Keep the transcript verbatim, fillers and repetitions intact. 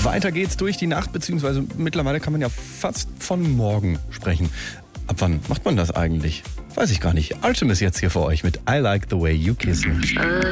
Weiter geht's durch die Nacht, beziehungsweise mittlerweile kann man ja fast von morgen sprechen. Ab wann macht man das eigentlich? Weiß ich gar nicht. Ultim ist jetzt hier für euch mit I Like the Way You Kiss Me.